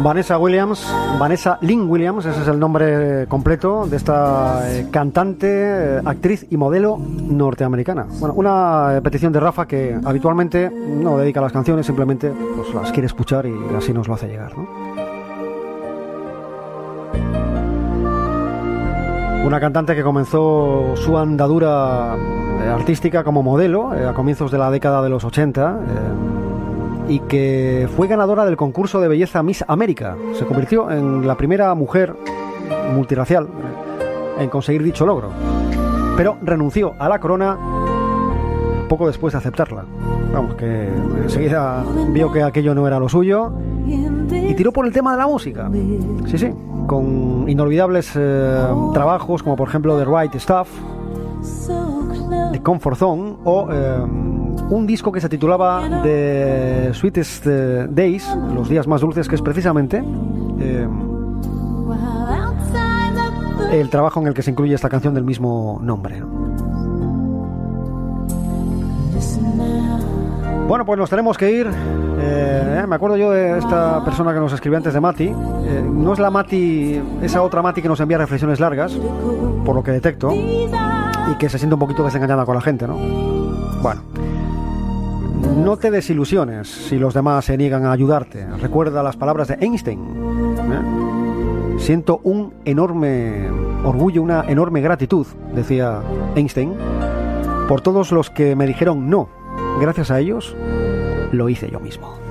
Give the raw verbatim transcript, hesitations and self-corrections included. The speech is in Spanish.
Vanessa Williams, Vanessa Lynn Williams, ese es el nombre completo de esta eh, cantante, eh, actriz y modelo norteamericana. Bueno, una eh, petición de Rafa que habitualmente no dedica las canciones, simplemente pues, las quiere escuchar y así nos lo hace llegar, ¿no? Una cantante que comenzó su andadura eh, artística como modelo eh, a comienzos de la década de los ochenta. Eh, y que fue ganadora del concurso de belleza Miss América. Se convirtió en la primera mujer multirracial en conseguir dicho logro, pero renunció a la corona poco después de aceptarla. Vamos, que enseguida vio que aquello no era lo suyo y tiró por el tema de la música. Sí, sí, con inolvidables eh, trabajos como por ejemplo The Right Stuff, The Comfort Zone o eh, un disco que se titulaba The Sweetest Days, los días más dulces, que es precisamente eh, el trabajo en el que se incluye esta canción del mismo nombre, ¿no? Bueno, pues nos tenemos que ir. Eh, me acuerdo yo de esta persona que nos escribió antes de Mati. Eh, no es la Mati, esa otra Mati que nos envía reflexiones largas, por lo que detecto, y que se siente un poquito desengañada con la gente, ¿no? Bueno. No te desilusiones si los demás se niegan a ayudarte. Recuerda las palabras de Einstein, ¿eh? Siento un enorme orgullo, una enorme gratitud, decía Einstein, por todos los que me dijeron no. Gracias a ellos, lo hice yo mismo.